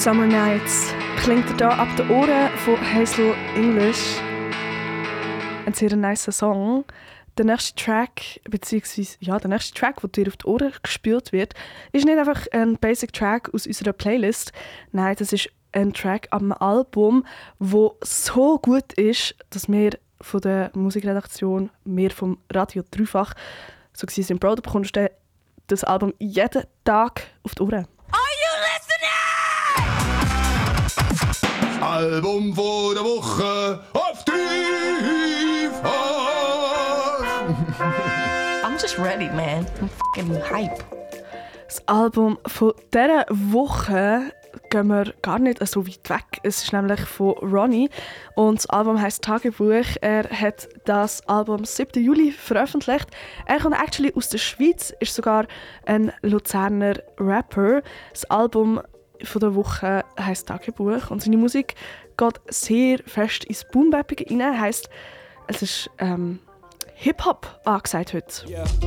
Summer Nights klingt hier ab den Ohren von Hazel English. Ein sehr nicer Song. Der nächste Track, der nächste Track, der dir auf die Ohren gespielt wird, ist nicht einfach ein Basic Track aus unserer Playlist. Nein, das ist ein Track ab einem Album, das so gut ist, dass wir von der Musikredaktion, wir vom Radio Dreifach, so sind Bro, du bekommst das Album jeden Tag auf die Ohren. Album vor der Woche auf Dreifach. I'm just ready, man. I'm fucking hype. Das Album von dieser Woche gehen wir gar nicht so weit weg. Es ist nämlich von Ronnie und das Album heisst Tagebuch. Er hat das Album am 7. Juli veröffentlicht. Er kommt actually aus der Schweiz, ist sogar ein Luzerner Rapper. Das Album von der Woche heisst Tagebuch und seine Musik geht sehr fest ins Boom-Bappige rein. Heisst, es ist Hip-Hop angesagt heute. Yeah.